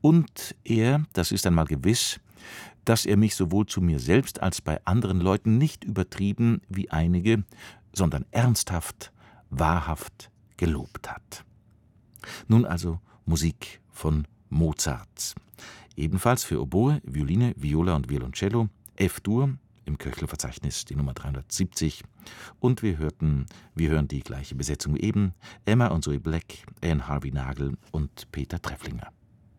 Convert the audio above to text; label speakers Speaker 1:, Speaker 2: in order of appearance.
Speaker 1: Und er, das ist einmal gewiss, dass er mich sowohl zu mir selbst als bei anderen Leuten nicht übertrieben wie einige, sondern ernsthaft, wahrhaft gelobt hat. Nun also Musik von Mozart. Ebenfalls für Oboe, Violine, Viola und Violoncello, F-Dur, im Köchler-Verzeichnis die Nummer 370. Und wir hören die gleiche Besetzung wie eben: Emma und Zoe Black, Anne Harvey Nagel und Peter Trefflinger.